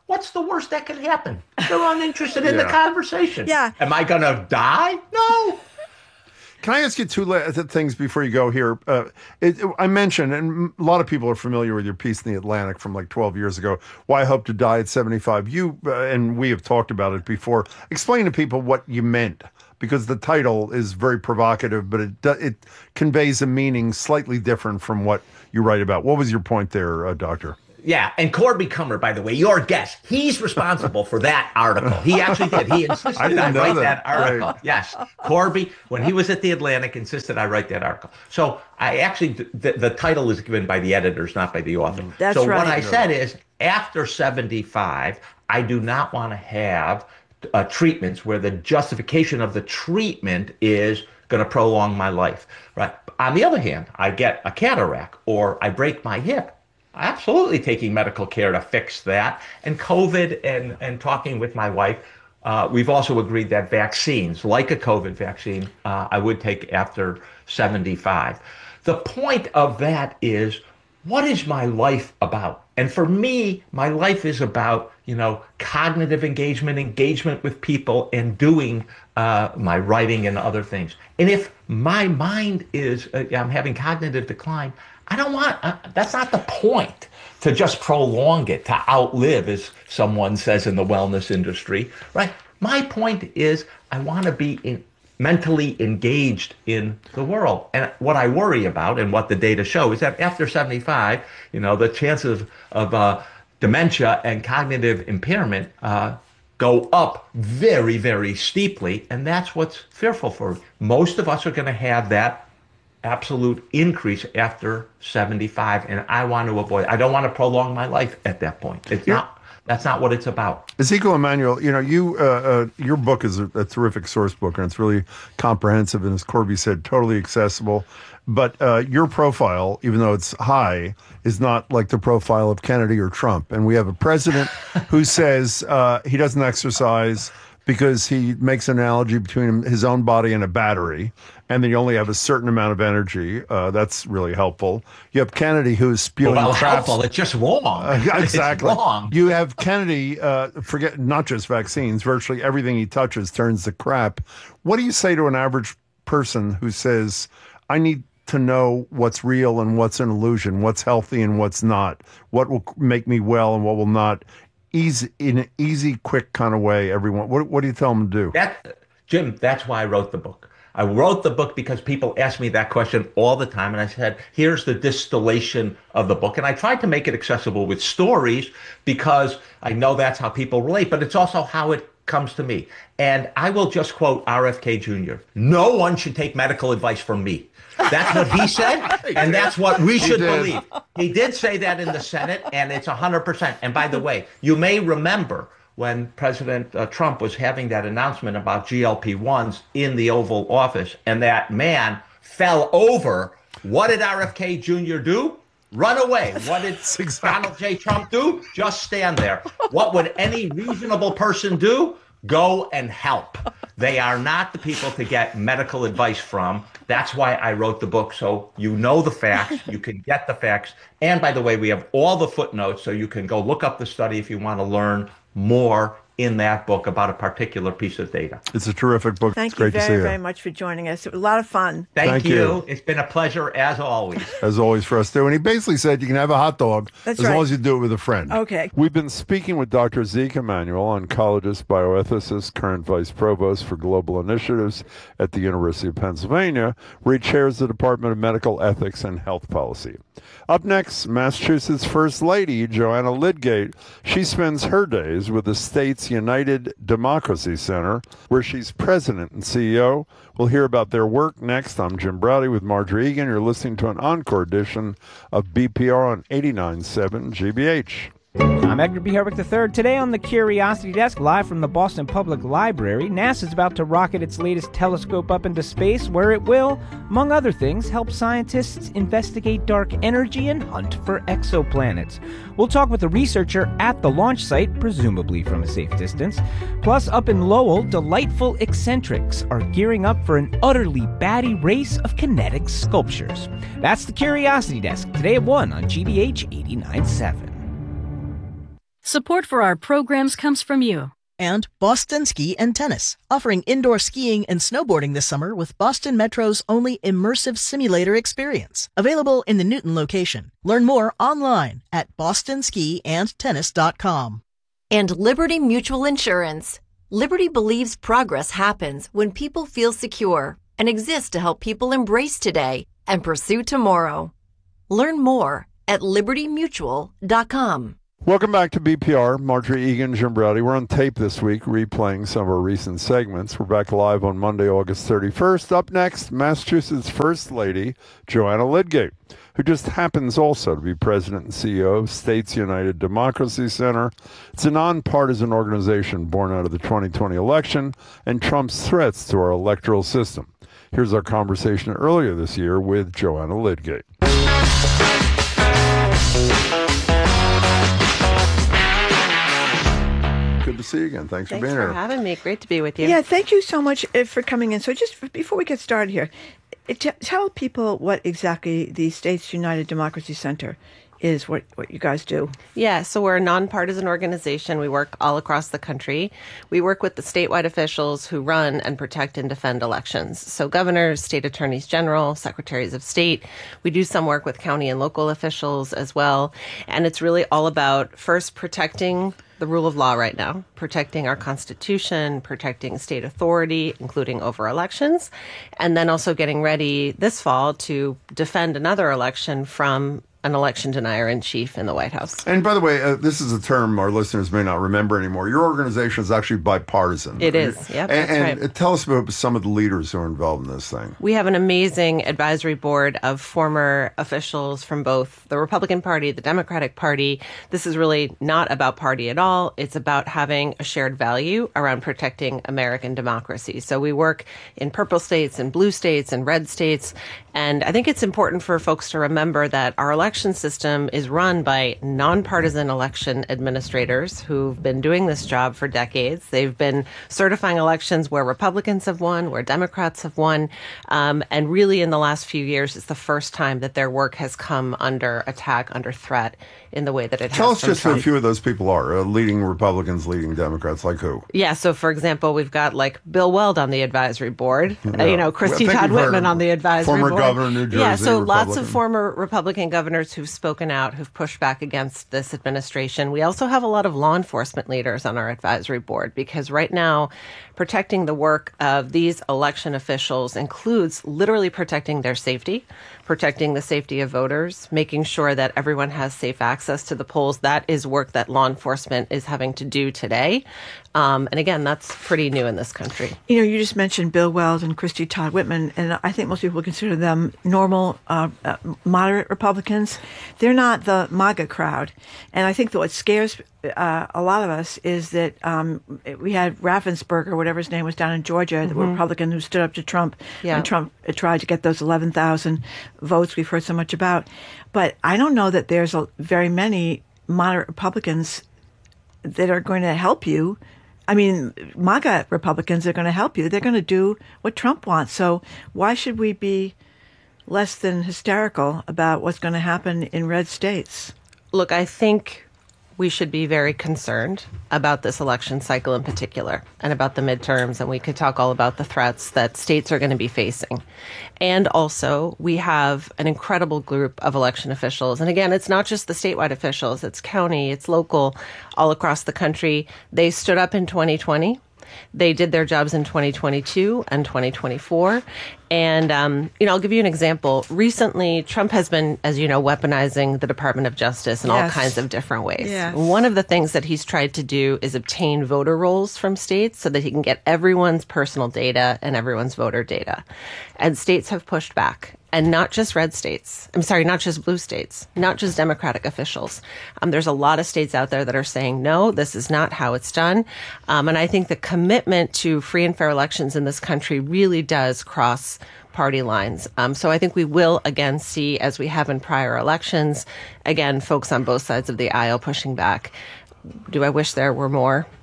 what's the worst that could happen? They're uninterested in Yeah. the conversation. Yeah. Am I going to die? No. Can I ask you two la- things before you go here? Uh, it, I mentioned, and a lot of people are familiar with your piece in The Atlantic from like twelve years ago, Why I Hope to Die at seventy-five. You uh, and we have talked about it before. Explain to people what you meant, because the title is very provocative, but it do- it conveys a meaning slightly different from what you write about. What was your point there, uh, Doctor? Yeah, and Corby Kummer, by the way, your guest, he's responsible for that article. He actually did. He insisted I I, didn't know write that. that, article. Right. Yes, Corby, when he was at The Atlantic, insisted I write that article. So I actually, the, the title is given by the editors, not by the author. That's so right. what I said is, after seventy-five, I do not want to have uh, treatments where the justification of the treatment is going to prolong my life. Right. On the other hand, I get a cataract or I break my hip. Absolutely taking medical care to fix that. And COVID and, and talking with my wife, uh, we've also agreed that vaccines, like a COVID vaccine, uh, I would take after seventy-five. The point of that is, what is my life about? And for me, my life is about, you know, cognitive engagement, engagement with people, and doing uh, my writing and other things. And if my mind is, uh, I'm having cognitive decline, I don't want, uh, that's not the point, to just prolong it, to outlive, as someone says in the wellness industry, right? My point is, I want to be in, mentally engaged in the world. And what I worry about, and what the data show, is that after seventy-five, you know, the chances of uh, dementia and cognitive impairment uh, go up very, very steeply. And that's what's fearful for me. Most of us are going to have that absolute increase after seventy-five, and I want to avoid, I don't want to prolong my life at that point. It's Yeah. not, that's not what it's about. Ezekiel Emanuel, you know, you uh, uh, your book is a, a terrific source book, and it's really comprehensive, and as Corby said, totally accessible. But uh, your profile, even though it's high, is not like the profile of Kennedy or Trump. And we have a president who says uh, he doesn't exercise because he makes an analogy between his own body and a battery, and then you only have a certain amount of energy. Uh, that's really helpful. You have Kennedy, who is spewing Well, traps. helpful, it's just wrong. Uh, exactly. It's wrong. You have Kennedy, uh, forget not just vaccines, virtually everything he touches turns to crap. What do you say to an average person who says, I need to know what's real and what's an illusion, what's healthy and what's not, what will make me well and what will not? Easy, in an easy, quick kind of way, everyone. What, what do you tell them to do? That, Jim, that's why I wrote the book. I wrote the book because people ask me that question all the time. And I said, here's the distillation of the book. And I tried to make it accessible with stories because I know that's how people relate, but it's also how it comes to me. And I will just quote R F K Junior No one should take medical advice from me. That's what he said, and that's what we should believe. He did say that in the Senate, and it's one hundred percent. And by the way, you may remember when President uh, Trump was having that announcement about G L P ones in the Oval Office, and that man fell over. What did R F K Junior do? Run away. What did Donald J. Trump do? Just stand there. What would any reasonable person do? Go and help. They are not the people to get medical advice from. That's why I wrote the book, so you know the facts, you can get the facts. And by the way, we have all the footnotes, so you can go look up the study if you want to learn more in that book about a particular piece of data. It's a terrific book. Thank it's great you to see very, you. very much for joining us. It was a lot of fun. Thank, Thank you. you. It's been a pleasure as always. As always for us too. And he basically said you can have a hot dog That's as right. long as you do it with a friend. Okay. We've been speaking with Doctor Zeke Emanuel, oncologist, bioethicist, current vice provost for global initiatives at the University of Pennsylvania, where he chairs the Department of Medical Ethics and Health Policy. Up next, Massachusetts First Lady Joanna Lidgate. She spends her days with the state's United Democracy Center, where she's president and C E O. We'll hear about their work next. I'm Jim Browdy with Marjorie Egan. You're listening to an encore edition of B P R on eighty-nine point seven G B H. I'm Edgar B. Herrick the third. Today on the Curiosity Desk, live from the Boston Public Library, NASA's about to rocket its latest telescope up into space, where it will, among other things, help scientists investigate dark energy and hunt for exoplanets. We'll talk with a researcher at the launch site, presumably from a safe distance. Plus, up in Lowell, delightful eccentrics are gearing up for an utterly batty race of kinetic sculptures. That's the Curiosity Desk, today at one on G B H eighty-nine point seven. Support for our programs comes from you. And Boston Ski and Tennis, offering indoor skiing and snowboarding this summer with Boston Metro's only immersive simulator experience. Available in the Newton location. Learn more online at boston ski and tennis dot com. And Liberty Mutual Insurance. Liberty believes progress happens when people feel secure and exists to help people embrace today and pursue tomorrow. Learn more at liberty mutual dot com. Welcome back to B P R. Marjorie Egan, Jim Braude. We're on tape this week, replaying some of our recent segments. We're back live on Monday, August thirty-first. Up next, Massachusetts First Lady, Joanna Lidgate, who just happens also to be president and C E O of States United Democracy Center. It's a nonpartisan organization born out of the twenty twenty election and Trump's threats to our electoral system. Here's our conversation earlier this year with Joanna Lidgate. Good to see you again. Thanks, Thanks for being for here. having me. Great to be with you. Yeah, thank you so much uh, for coming in. So just f- before we get started here, uh, t- tell people what exactly the States United Democracy Center is, what, what you guys do. Yeah, so we're a nonpartisan organization. We work all across the country. We work with the statewide officials who run and protect and defend elections. So governors, state attorneys general, secretaries of state. We do some work with county and local officials as well. And it's really all about first protecting the rule of law right now, protecting our Constitution, protecting state authority, including over elections, and then also getting ready this fall to defend another election from an election denier in chief in the White House. And by the way, uh, this is a term our listeners may not remember anymore. Your organization is actually bipartisan. It is, yep, and, that's and right. Tell us about some of the leaders who are involved in this thing. We have an amazing advisory board of former officials from both the Republican Party, the Democratic Party. This is really not about party at all. It's about having a shared value around protecting American democracy. So we work in purple states and blue states and red states. And I think it's important for folks to remember that our election system is run by nonpartisan election administrators who've been doing this job for decades. They've been certifying elections where Republicans have won, where Democrats have won. Um, and really in the last few years, it's the first time that their work has come under attack, under threat in the way that it Tell has. us just who a few of those people are, uh, leading Republicans, leading Democrats, like who? Yeah, so for example, we've got like Bill Weld on the advisory board, Yeah. uh, you know, Christy I think Todd you've heard Whitman of on the advisory former board. governor of New Jersey, Yeah, so lots of Republican. former Republican governors who've spoken out, who've pushed back against this administration. We also have a lot of law enforcement leaders on our advisory board because right now, protecting the work of these election officials includes literally protecting their safety, protecting the safety of voters, making sure that everyone has safe access to the polls. That is work that law enforcement is having to do today. Um, and again, that's pretty new in this country. You know, you just mentioned Bill Weld and Christy Todd Whitman, and I think most people consider them normal, uh, uh, moderate Republicans. They're not the MAGA crowd. And I think that what scares uh, a lot of us is that um, we had Raffensperger, whatever his name was, down in Georgia, the Mhm. Republican who stood up to Trump Yeah. when Trump tried to get those eleven thousand votes we've heard so much about. But I don't know that there's a, very many moderate Republicans that are going to help you. I mean, MAGA Republicans are going to help you. They're going to do what Trump wants. So why should we be less than hysterical about what's going to happen in red states? Look, I think we should be very concerned about this election cycle in particular and about the midterms. And we could talk all about the threats that states are going to be facing. And also, we have an incredible group of election officials. And again, it's not just the statewide officials, it's county, it's local, all across the country. They stood up in twenty twenty. They did their jobs in twenty twenty-two and twenty twenty-four. And, um, you know, I'll give you an example. Recently, Trump has been, as you know, weaponizing the Department of Justice in all Yes. kinds of different ways. Yes. One of the things that he's tried to do is obtain voter rolls from states so that he can get everyone's personal data and everyone's voter data. And states have pushed back. And not just red states. I'm sorry, not just blue states, not just Democratic officials. Um, there's a lot of states out there that are saying, no, this is not how it's done. Um, and I think the commitment to free and fair elections in this country really does cross party lines. Um, so I think we will again see, as we have in prior elections, again, folks on both sides of the aisle pushing back. Do I wish there were more?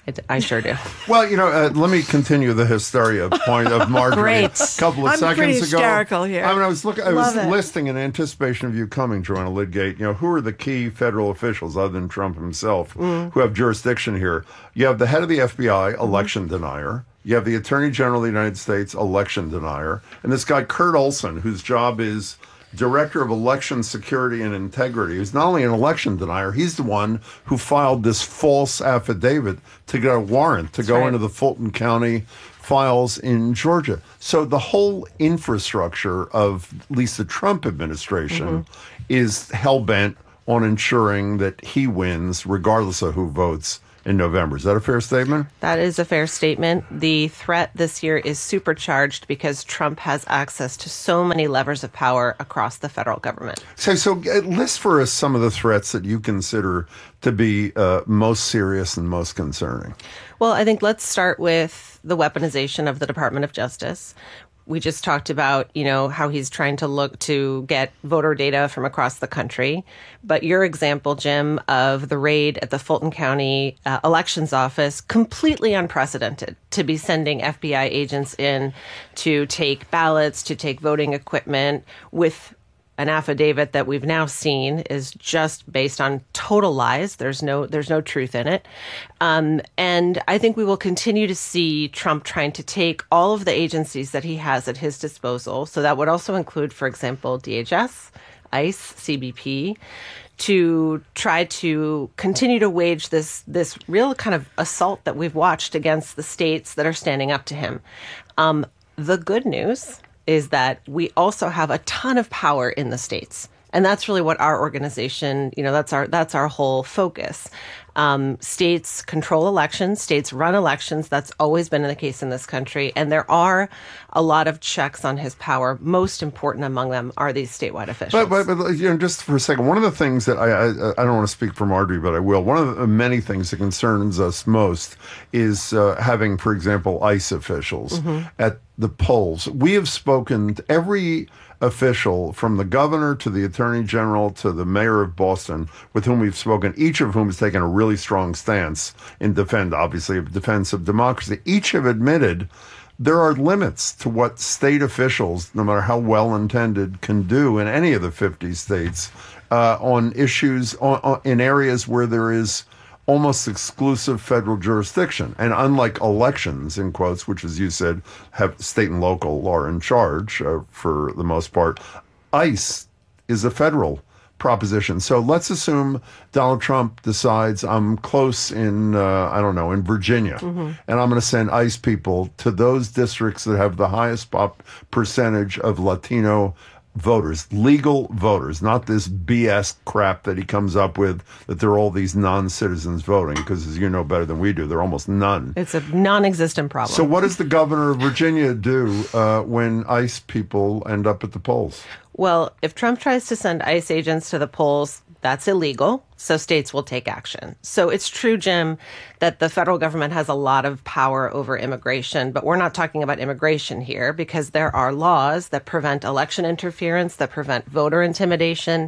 I, I sure do. Well, you know, uh, let me continue the hysteria point of Marjorie. Great. A couple of I'm seconds pretty ago. hysterical here. I mean, I was looking. I was Love it. listing in anticipation of you coming, Joanna Lidgate. You know, who are the key federal officials other than Trump himself Mm. who have jurisdiction here? You have the head of the F B I, election Mm-hmm. denier. You have the Attorney General of the United States, election denier, and this guy Kurt Olson, whose job is Director of Election Security and Integrity, who's not only an election denier, he's the one who filed this false affidavit to get a warrant to That's go right. into the Fulton County files in Georgia. So the whole infrastructure of at least the Trump administration Mm-hmm. is hell-bent on ensuring that he wins regardless of who votes in November. Is that a fair statement? That is a fair statement. The threat this year is supercharged because Trump has access to so many levers of power across the federal government. So, so uh, list for us some of the threats that you consider to be uh, most serious and most concerning. Well, I think let's start with the weaponization of the Department of Justice. We just talked about, you know, how he's trying to look to get voter data from across the country. But your example, Jim, of the raid at the Fulton County uh, Elections Office, completely unprecedented to be sending F B I agents in to take ballots, to take voting equipment with an affidavit that we've now seen is just based on total lies. There's no there's no truth in it. Um, and I think we will continue to see Trump trying to take all of the agencies that he has at his disposal. So that would also include, for example, D H S, ICE, C B P, to try to continue to wage this this real kind of assault that we've watched against the states that are standing up to him. Um, the good news is that we also have a ton of power in the states. And that's really what our organization, you know, that's our that's our whole focus. Um, states control elections, states run elections. That's always been the case in this country. And there are a lot of checks on his power. Most important among them are these statewide officials. But, but, but you know, just for a second, one of the things that I, I, I don't want to speak for Marjorie, but I will. One of the many things that concerns us most is uh, having, for example, ICE officials Mhm. at the polls. We have spoken to every official, from the governor to the attorney general to the mayor of Boston, with whom we've spoken, each of whom has taken a really strong stance in defend, obviously, of defense of democracy. Each have admitted there are limits to what state officials, no matter how well intended, can do in any of the fifty states uh, on issues on, on, in areas where there is almost exclusive federal jurisdiction. And unlike elections, in quotes, which, as you said, have state and local are in charge uh, for the most part, ICE is a federal proposition. So let's assume Donald Trump decides I'm close in, uh, I don't know, in Virginia, Mhm. and I'm going to send ICE people to those districts that have the highest pop percentage of Latino voters, legal voters, not this B S crap that he comes up with that there are all these non-citizens voting, because as you know better than we do, there are almost none. It's a non-existent problem. So what does the governor of Virginia do uh, when ICE people end up at the polls? Well, if Trump tries to send ICE agents to the polls, that's illegal. So states will take action. So it's true, Jim, that the federal government has a lot of power over immigration, but we're not talking about immigration here because there are laws that prevent election interference, that prevent voter intimidation.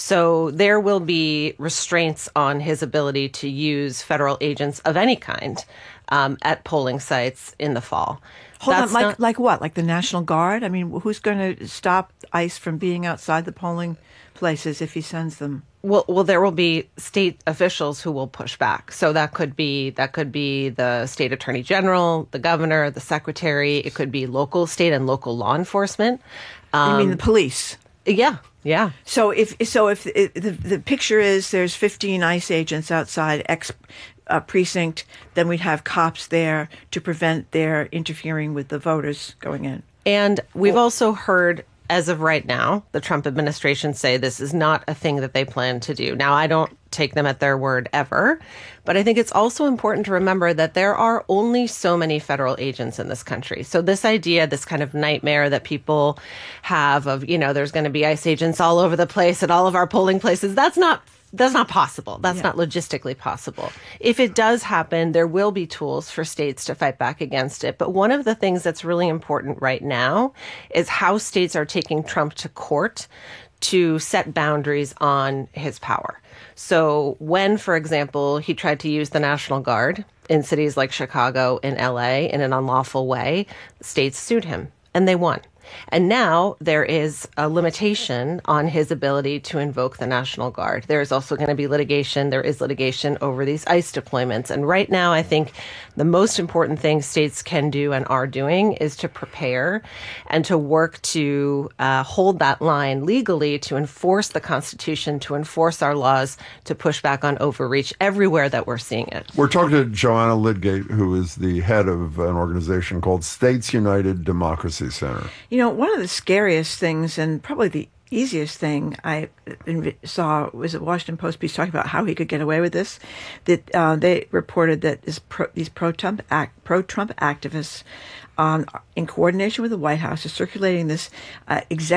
So there will be restraints on his ability to use federal agents of any kind um, at polling sites in the fall. Hold That's on, like not- like what? Like the National Guard? I mean, who's going to stop ICE from being outside the polling places if he sends them? Well, well, there will be state officials who will push back. So that could be that could be the state attorney general, the governor, the secretary. It could be local, state, and local law enforcement. You mean Um, the police? Yeah, yeah. So if so, if it, the the picture is there's fifteen ICE agents outside X uh, precinct, then we'd have cops there to prevent their interfering with the voters going in. And we've also heard, as of right now, the Trump administration say this is not a thing that they plan to do. Now, I don't take them at their word ever, but I think it's also important to remember that there are only so many federal agents in this country. So this idea, this kind of nightmare that people have of, you know, there's going to be ICE agents all over the place at all of our polling places, that's not That's not possible. That's Yeah. not logistically possible. If it does happen, there will be tools for states to fight back against it. But one of the things that's really important right now is how states are taking Trump to court to set boundaries on his power. So when, for example, he tried to use the National Guard in cities like Chicago and L A in an unlawful way, states sued him and they won. And now there is a limitation on his ability to invoke the National Guard. There is also going to be litigation. There is litigation over these ICE deployments. And right now, I think the most important thing states can do and are doing is to prepare and to work to uh, hold that line legally, to enforce the Constitution, to enforce our laws, to push back on overreach everywhere that we're seeing it. We're talking to Joanna Lydgate, who is the head of an organization called States United Democracy Center. You know, one of the scariest things, and probably the easiest thing I saw, was a Washington Post piece talking about how he could get away with this. That uh, they reported that this pro, these pro-Trump act, pro-Trump activists, um, in coordination with the White House, are circulating this uh, executive